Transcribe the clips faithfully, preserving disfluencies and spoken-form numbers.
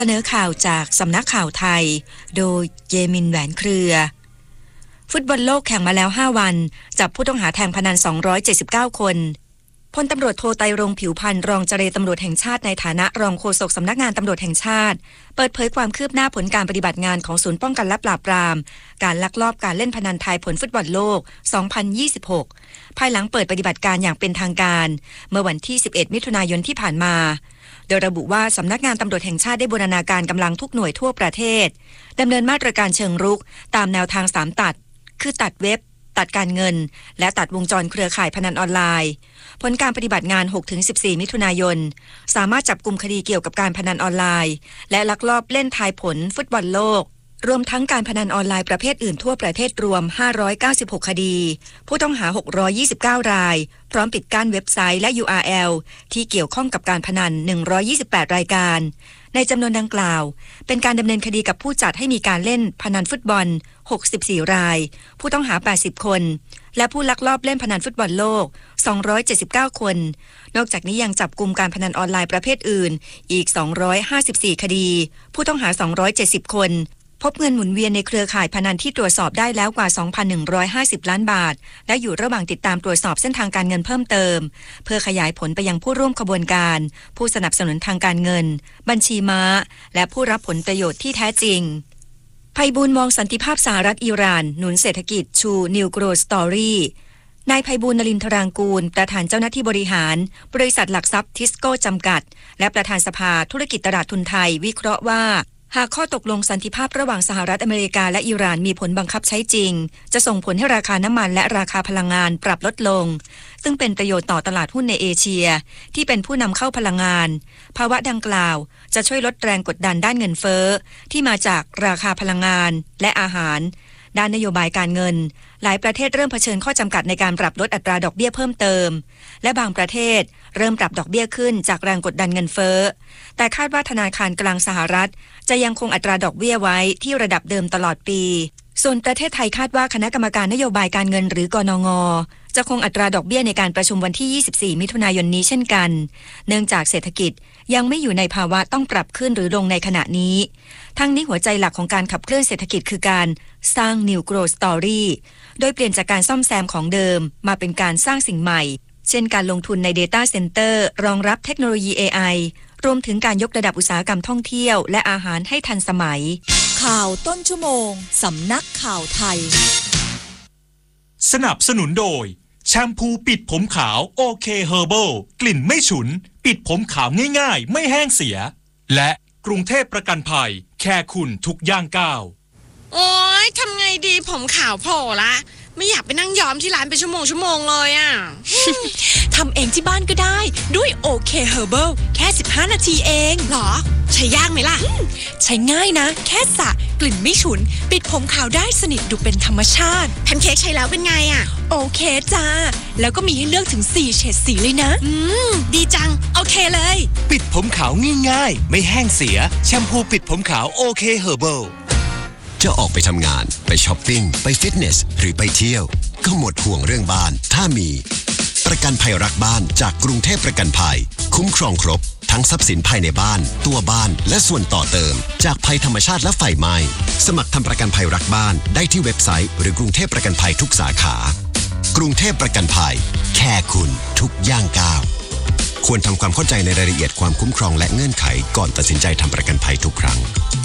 เสนอข่าวจากสำนักข่าวไทยโดยเยมินแหวนเครือฟุตบอลโลกแข่งมาแล้วห้าวันจับผู้ต้องหาแทงพนันสองร้อยเจ็ดสิบเก้าคนพลตำรวจโทไตรรงค์ผิวพรรณรองเจรตำรวจแห่งชาติในฐานะรองโฆษกสำนักงานตำรวจแห่งชาติเปิดเผยความคืบหน้าผลการปฏิบัติงานของศูนย์ป้องกันและปราบปรามการลักลอบการเล่นพนันทายผลฟุตบอลโลกสองพันยี่สิบหกภายหลังเปิดปฏิบัติการอย่างเป็นทางการเมื่อวันที่สิบเอ็ดมิถุนายนที่ผ่านมาโดยระบุว่าสำนักงานตำรวจแห่งชาติได้บูรณาการกำลังทุกหน่วยทั่วประเทศดำเนินมาตรการเชิงรุกตามแนวทางสามตัดคือตัดเว็บตัดการเงินและตัดวงจรเครือข่ายพนันออนไลน์ผลการปฏิบัติงาน หกถึงสิบสี่ มิถุนายนสามารถจับกุมคดีเกี่ยวกับการพนันออนไลน์และลักลอบเล่นทายผลฟุตบอลโลกรวมทั้งการพนันออนไลน์ประเภทอื่นทั่วประเทศรวมห้าร้อยเก้าสิบหกคดีผู้ต้องหาหกร้อยยี่สิบเก้ารายพร้อมปิดกั้นเว็บไซต์และ ยู อาร์ แอล ที่เกี่ยวข้องกับการพนันหนึ่งร้อยยี่สิบแปดรายการในจำนวนดังกล่าวเป็นการดำเนินคดีกับผู้จัดให้มีการเล่นพนันฟุตบอลหกสิบสี่รายผู้ต้องหาแปดสิบคนและผู้ลักลอบเล่นพนันฟุตบอลโลกสองร้อยเจ็ดสิบเก้าคนนอกจากนี้ยังจับกุมการพนันออนไลน์ประเภทอื่นอีกสองร้อยห้าสิบสี่คดีผู้ต้องหาสองร้อยเจ็ดสิบคนพบเงินหมุนเวียนในเครือข่ายพนันที่ตรวจสอบได้แล้วกว่า สองพันหนึ่งร้อยห้าสิบ ล้านบาทและอยู่ระหว่างติดตามตรวจสอบเส้นทางการเงินเพิ่มเติมเพื่อขยายผลไปยังผู้ร่วมขบวนการผู้สนับสนุนทางการเงินบัญชีม้าและผู้รับผลประโยชน์ที่แท้จริงไพบูลย์มองสันติภาพสหรัฐอิหร่านหนุนเศรษฐกิจชูนิวโกรสตอรี่นายไพบูลย์นลินทรางกูลประธานเจ้าหน้าที่บริหารบริษัทหลักทรัพย์ทิสโก้จำกัดและประธานสภาธุรกิจตลาดทุนไทยวิเคราะห์ว่าหากข้อตกลงสันติภาพระหว่างสหรัฐอเมริกาและอิหร่านมีผลบังคับใช้จริงจะส่งผลให้ราคาน้ำมันและราคาพลังงานปรับลดลงซึ่งเป็นประโยชน์ต่อตลาดหุ้นในเอเชียที่เป็นผู้นำเข้าพลังงานภาวะดังกล่าวจะช่วยลดแรงกดดันด้านเงินเฟ้อที่มาจากราคาพลังงานและอาหารด้านนโยบายการเงินหลายประเทศเริ่มเผชิญข้อจำกัดในการปรับลดอัตราดอกเบี้ยเพิ่มเติมและบางประเทศเริ่มปรับดอกเบี้ยขึ้นจากแรงกดดันเงินเฟ้อแต่คาดว่าธนาคารกลางสหรัฐจะยังคงอัตราดอกเบี้ยไว้ที่ระดับเดิมตลอดปีส่วนประเทศไทยคาดว่าคณะกรรมการนโยบายการเงินหรือกนง.จะคงอัตราดอกเบี้ยในการประชุมวันที่ยี่สิบสี่มิถุนายนนี้เช่นกันเนื่องจากเศรษฐกิจยังไม่อยู่ในภาวะต้องปรับขึ้นหรือลงในขณะนี้ทั้งนี้หัวใจหลักของการขับเคลื่อนเศรษฐกิจคือการสร้าง New Growth Story โดยเปลี่ยนจากการซ่อมแซมของเดิมมาเป็นการสร้างสิ่งใหม่เช่นการลงทุนใน Data Center รองรับเทคโนโลยี เอ ไอ รวมถึงการยกระดับอุตสาหกรรมท่องเที่ยวและอาหารให้ทันสมัยข่าวต้นชั่วโมงสำนักข่าวไทยสนับสนุนโดยแชมพูปิดผมขาวโอเคเฮอร์เบิลกลิ่นไม่ฉุนปิดผมขาวง่ายๆไม่แห้งเสียและกรุงเทพประกันภัยแค่คุณทุกย่างก้าวโอ๊ยทำไงดีผมขาวโผล่ละไม่อยากไปนั่งย้อมที่ร้านเป็นชั่วโมงชั่วโมงเลยอ่ะทำเองที่บ้านก็ได้ด้วยโอเคเฮอร์เบิลแค่สิบห้านาทีเองหรอใช้ยากไหมล่ะใช้ง่ายนะแค่สระกลิ่นไม่ฉุนปิดผมขาวได้สนิทดูเป็นธรรมชาติแพนเค้กใช้แล้วเป็นไงอ่ะโอเคจ้าแล้วก็มีให้เลือกถึงสี่เฉดสีเลยนะอืมดีจังโอเคเลยปิดผมขาวง่ายๆไม่แห้งเสียแชมพูปิดผมขาวโอเคเฮอร์เบิลจะออกไปทำงานไปช้อปปิ้งไปฟิตเนสหรือไปเที่ยวก็หมดห่วงเรื่องบ้านถ้ามีประกันภัยรักบ้านจากกรุงเทพประกันภัยคุ้มครองครบทั้งทรัพย์สินภายในบ้านตัวบ้านและส่วนต่อเติมจากภัยธรรมชาติและไฟไหม้สมัครทำประกันภัยรักบ้านได้ที่เว็บไซต์หรือกรุงเทพประกันภัยทุกสาขากรุงเทพประกันภัยแค่คุณทุกย่างก้าวควรทำความเข้าใจในรายละเอียดความคุ้มครองและเงื่อนไขก่อนตัดสินใจทำประกันภัยทุกครั้ง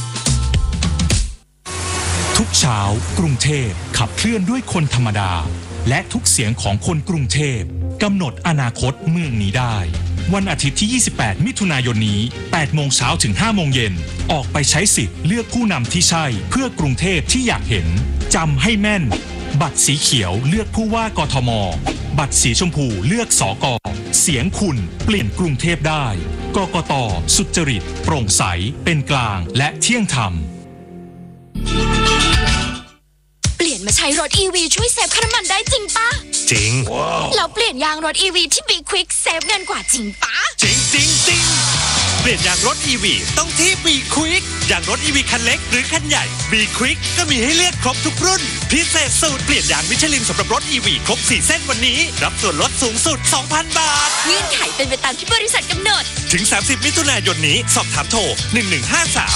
ทุกเช้ากรุงเทพขับเคลื่อนด้วยคนธรรมดาและทุกเสียงของคนกรุงเทพกำหนดอนาคตเมืองนี้ได้วันอาทิตย์ที่ยี่สิบแปดมิถุนายนนี้แปดโมงเช้าถึงห้าโมงเย็นออกไปใช้สิทธิ์เลือกผู้นำที่ใช่เพื่อกรุงเทพที่อยากเห็นจำให้แม่นบัตรสีเขียวเลือกผู้ว่ากทมบัตรสีชมพูเลือกสกเสียงคุณเปลี่ยนกรุงเทพได้กกต.สุจริตโปร่งใสเป็นกลางและเที่ยงธรรมเปลี่ยนมาใช้รถ อี วี ช่วยเซฟค่าน้ำมันได้จริงปะจริงแล้วเปลี่ยนยางรถ อี วี ที่ Be Quick เซฟเงินกว่าจริงปะจริงจริงจริงเปลี่ยนยางรถ อี วี ต้องที่ Be Quick ยางรถ อี วี คันเล็กหรือคันใหญ่ Be Quick ก็มีให้เลือกครบทุกรุ่นพิเศษสูตรเปลี่ยนยางมิชลินสำหรับรถ อี วี ครบสี่เส้นวันนี้รับส่วนลดสูงสุด สองพัน บาทเงื่อนไขเป็นไปตามที่บริษัทกำหนดถึงสามสิบมิถุนายนนี้สอบถามโทรหนึ่งหนึ่งห้าสาม